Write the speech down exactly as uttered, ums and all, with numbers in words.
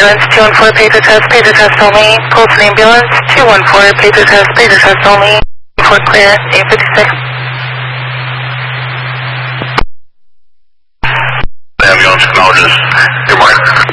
ambulance, two one four, pager test, pager test only. Pulse an ambulance, two one four, pager test, pager test only. For clear, eight fifty-six. Ambulance acknowledges. Good morning.